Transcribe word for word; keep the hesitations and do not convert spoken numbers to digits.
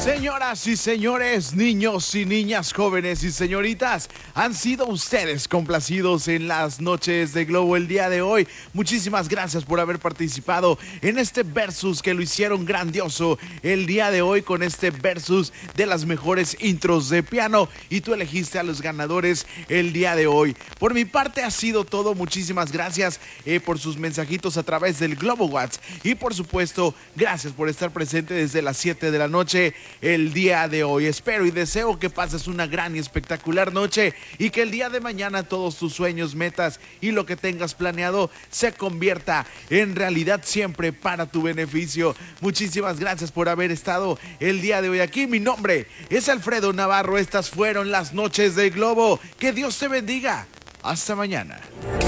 Señoras y señores, niños y niñas, jóvenes y señoritas, han sido ustedes complacidos en las noches de Globo el día de hoy. Muchísimas gracias por haber participado en este versus que lo hicieron grandioso el día de hoy con este versus de las mejores intros de piano, y tú elegiste a los ganadores el día de hoy. Por mi parte ha sido todo. Muchísimas gracias eh, por sus mensajitos a través del Globo WhatsApp, y por supuesto gracias por estar presente desde las siete de la noche el día de hoy. Espero y deseo que pases una gran y espectacular noche, y que el día de mañana todos tus sueños, metas y lo que tengas planeado se convierta en realidad siempre para tu beneficio. Muchísimas gracias por haber estado el día de hoy aquí. Mi nombre es Alfredo Navarro. Estas fueron las noches de Globo. Que Dios te bendiga. Hasta mañana.